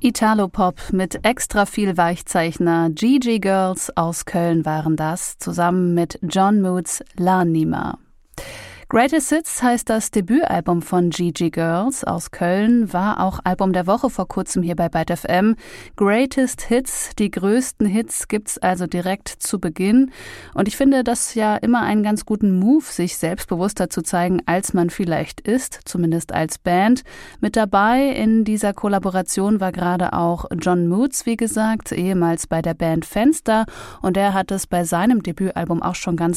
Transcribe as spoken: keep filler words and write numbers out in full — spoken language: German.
Italo-Pop mit extra viel Weichzeichner. Gigi Girls aus Köln waren das, zusammen mit John Moods L'Anima. Greatest Hits heißt das Debütalbum von Gigi Girls aus Köln, war auch Album der Woche vor kurzem hier bei Byte F M. Greatest Hits, die größten Hits gibt's also direkt zu Beginn. Und ich finde das ja immer einen ganz guten Move, sich selbstbewusster zu zeigen, als man vielleicht ist, zumindest als Band. Mit dabei in dieser Kollaboration war gerade auch John Moods, wie gesagt, ehemals bei der Band Fenster. Und er hat es bei seinem Debütalbum auch schon ganz